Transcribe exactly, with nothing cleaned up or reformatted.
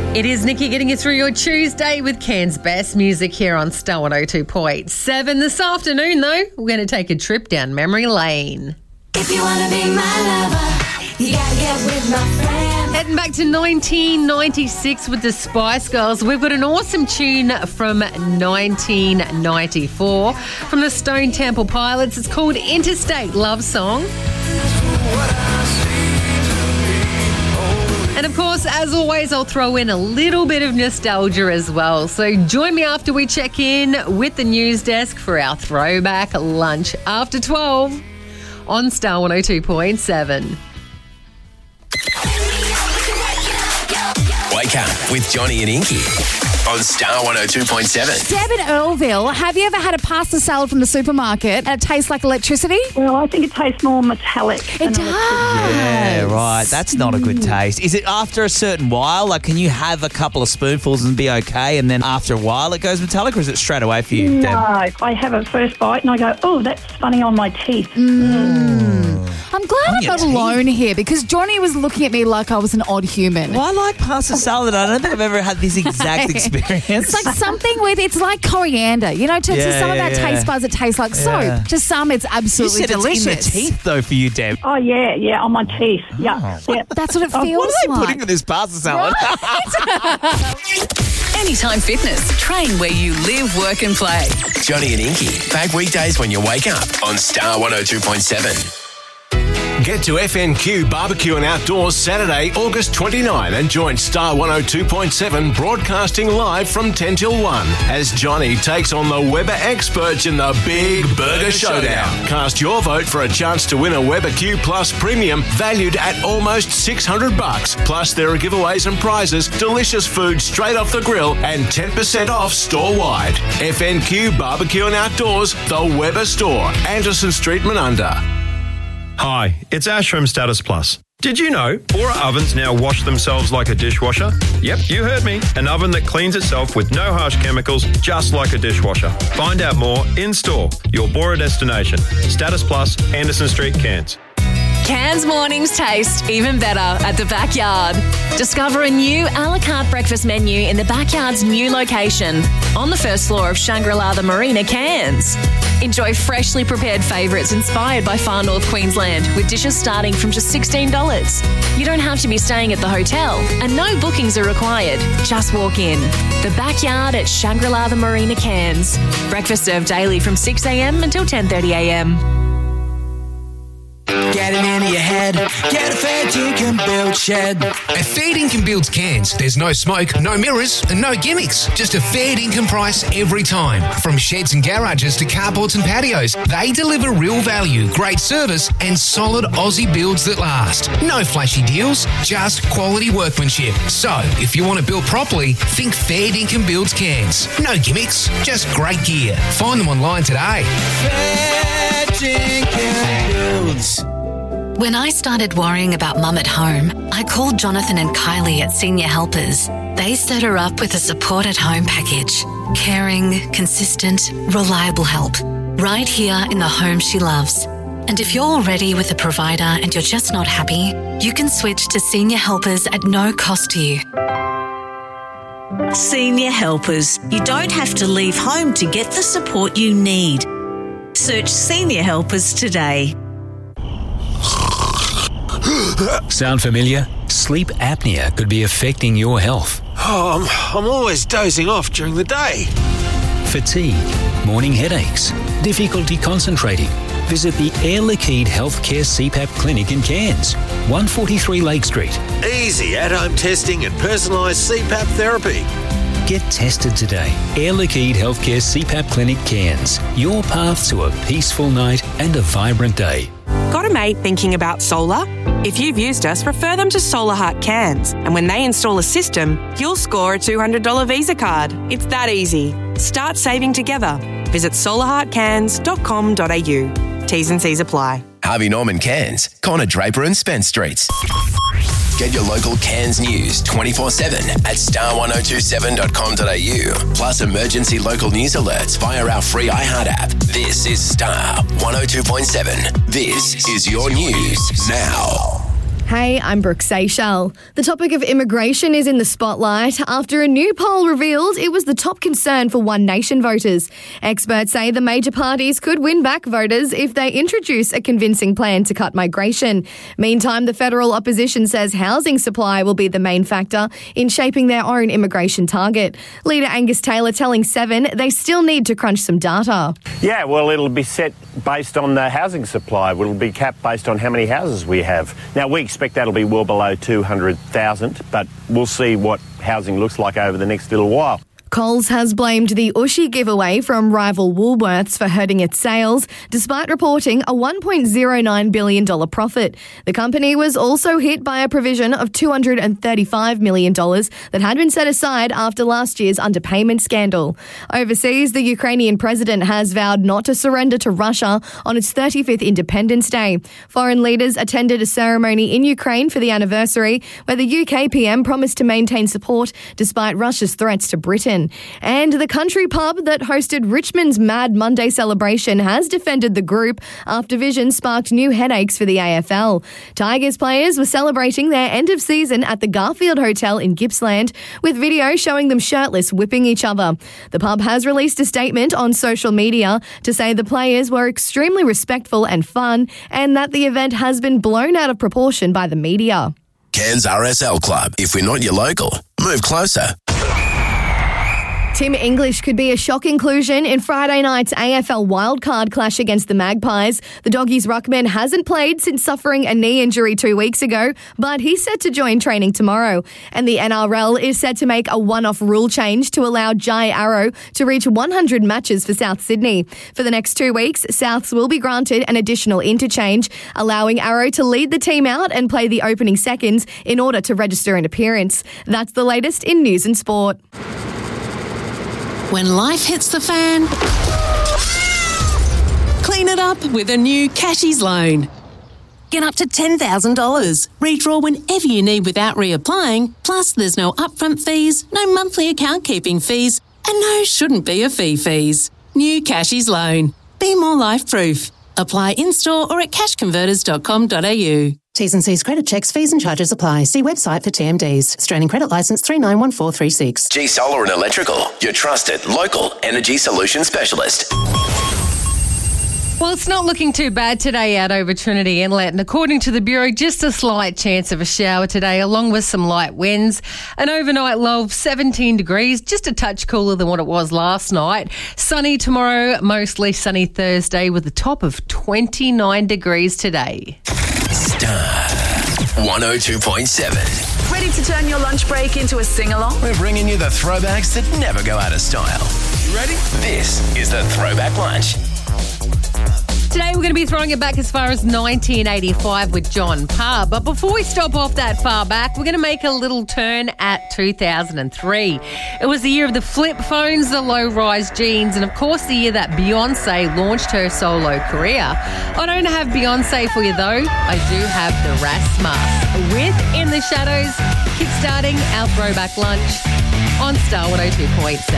It is Nikki getting you through your Tuesday with Cairns' best music here on Star one oh two point seven. This afternoon, though, we're going to take a trip down memory lane. If you want to be my lover, you got to get with my friend. Heading back to nineteen ninety-six with the Spice Girls. We've got an awesome tune from nineteen ninety-four from the Stone Temple Pilots. It's called Interstate Love Song. And of course, as always, I'll throw in a little bit of nostalgia as well. So join me after we check in with the news desk for our throwback lunch after twelve on Star one oh two point seven. Wake up with Johnny and Inky on Star one oh two point seven. Deb in Earlville, have you ever had a pasta salad from the supermarket and it tastes like electricity? Well, I think it tastes more metallic. It does. Yeah, right. That's not a good taste. Is it after a certain while? Like, can you have a couple of spoonfuls and be okay, and then after a while it goes metallic, or is it straight away for you, No, Deb? I have a first bite and I go, oh, that's funny on my teeth. Mm. I'm glad On I'm your not teeth? alone here because Johnny was looking at me like I was an odd human. Well, I like pasta salad. I don't think I've ever had this exact experience. It's like something with, it's like coriander. You know, to, to Yeah, some of our yeah, yeah. taste buds, it tastes like Yeah. soap. To some, it's You absolutely said delicious. it's in the teeth, though, for you, Deb. Oh, yeah, yeah, on my teeth. Yeah, yeah. That's what it Oh, feels What are they like. putting in this pasta salad? Anytime Fitness. Train where you live, work and play. Johnny and Inky, back weekdays when you wake up on Star one oh two point seven. Get to F N Q Barbecue and Outdoors Saturday, August twenty-ninth and join Star one oh two point seven broadcasting live from ten till one as Johnny takes on the Weber experts in the Big Burger Showdown. Cast your vote for a chance to win a Weber Q Plus Premium valued at almost six hundred bucks. Plus there are giveaways and prizes, delicious food straight off the grill and ten percent off store-wide. F N Q Barbecue and Outdoors, the Weber Store, Anderson Street, Manunda. Hi, it's Ash from Status Plus. Did you know Bora ovens now wash themselves like a dishwasher? Yep, you heard me. An oven that cleans itself with no harsh chemicals, just like a dishwasher. Find out more in store. Your Bora destination. Status Plus, Anderson Street, Cairns. Cairns mornings taste even better at the Backyard. Discover a new a la carte breakfast menu in the Backyard's new location on the first floor of Shangri-La the Marina, Cairns. Enjoy freshly prepared favourites inspired by Far North Queensland with dishes starting from just sixteen dollars. You don't have to be staying at the hotel and no bookings are required. Just walk in. The Backyard at Shangri-La the Marina, Cairns. Breakfast served daily from six a.m. until ten thirty a.m. Get it into your head. Get a fair Dinkum Build shed. At Fair Dinkum Builds Cairns, there's no smoke, no mirrors, and no gimmicks. Just a fair dinkum price every time. From sheds and garages to carports and patios, they deliver real value, great service, and solid Aussie builds that last. No flashy deals, just quality workmanship. So, if you want to build properly, think Fair Dinkum Builds Cairns. No gimmicks, just great gear. Find them online today. Fair Dinkum Builds. When I started worrying about Mum at home, I called Jonathan and Kylie at Senior Helpers. They set her up with a support at home package. Caring, consistent, reliable help. Right here in the home she loves. And if you're already with a provider and you're just not happy, you can switch to Senior Helpers at no cost to you. Senior Helpers. You don't have to leave home to get the support you need. Search Senior Helpers today. Sound familiar? Sleep apnea could be affecting your health. Oh, I'm, I'm always dozing off during the day. Fatigue, morning headaches, difficulty concentrating. Visit the Air Liquide Healthcare C PAP Clinic in Cairns, one forty-three Lake Street. Easy at-home testing and personalised C PAP therapy. Get tested today. Air Liquide Healthcare C PAP Clinic, Cairns. Your path to a peaceful night and a vibrant day. Got a mate thinking about solar? If you've used us, refer them to Solar Heart Cairns. And when they install a system, you'll score a two hundred dollars Visa card. It's that easy. Start saving together. Visit solar heart cairns dot com dot a u. T's and C's apply. Harvey Norman Cairns, Connor Draper and Spence Streets. Get your local Cairns news twenty-four seven at star one oh two seven dot com dot a u. Plus emergency local news alerts via our free iHeart app. This is Star one oh two point seven. This is your news now. Hey, I'm Brooke Seychelles. The topic of immigration is in the spotlight after a new poll revealed it was the top concern for One Nation voters. Experts say the major parties could win back voters if they introduce a convincing plan to cut migration. Meantime, the federal opposition says housing supply will be the main factor in shaping their own immigration target. Leader Angus Taylor telling Seven they still need to crunch some data. Yeah, well, it'll be set based on the housing supply. It'll be capped based on how many houses we have. Now, we expect that'll be well below two hundred thousand, but we'll see what housing looks like over the next little while. Coles has blamed the Ushy giveaway from rival Woolworths for hurting its sales, despite reporting a one point oh nine billion dollars profit. The company was also hit by a provision of two hundred thirty-five million dollars that had been set aside after last year's underpayment scandal. Overseas, the Ukrainian president has vowed not to surrender to Russia on its thirty-fifth Independence Day. Foreign leaders attended a ceremony in Ukraine for the anniversary, where the U K P M promised to maintain support despite Russia's threats to Britain. And the country pub that hosted Richmond's Mad Monday celebration has defended the group after Vision sparked new headaches for the A F L. Tigers players were celebrating their end of season at the Garfield Hotel in Gippsland, with video showing them shirtless whipping each other. The pub has released a statement on social media to say the players were extremely respectful and fun, and that the event has been blown out of proportion by the media. Cairns R S L Club. If we're not your local, move closer. Tim English could be a shock inclusion in Friday night's A F L wildcard clash against the Magpies. The Doggies ruckman hasn't played since suffering a knee injury two weeks ago, but he's set to join training tomorrow. And the N R L is set to make a one-off rule change to allow Jai Arrow to reach one hundred matches for South Sydney. For the next two weeks, Souths will be granted an additional interchange, allowing Arrow to lead the team out and play the opening seconds in order to register an appearance. That's the latest in news and sport. When life hits the fan, clean it up with a new Cashies loan. Get up to ten thousand dollars. Redraw whenever you need without reapplying. Plus, there's no upfront fees, no monthly account keeping fees, and no shouldn't be a fee fees. New Cashies loan. Be more life-proof. Apply in-store or at cash converters dot com dot a u. T's and C's credit checks, fees and charges apply. See website for T M Ds. Australian Credit Licence three nine one four three six. G Solar and Electrical, your trusted local energy solution specialist. Well, it's not looking too bad today out over Trinity Inlet, and according to the Bureau, just a slight chance of a shower today, along with some light winds. An overnight low of seventeen degrees, just a touch cooler than what it was last night. Sunny tomorrow, mostly sunny Thursday, with a top of twenty-nine degrees today. Star one oh two point seven. Ready to turn your lunch break into a sing-along? We're bringing you the throwbacks that never go out of style. You ready? This is the Throwback Lunch. Today we're going to be throwing it back as far as nineteen eighty-five with John Parr. But before we stop off that far back, we're going to make a little turn at two thousand three. It was the year of the flip phones, the low-rise jeans, and of course the year that Beyonce launched her solo career. I don't have Beyonce for you though. I do have the Rasmus with In the Shadows, kickstarting our throwback lunch on Star one oh two point seven.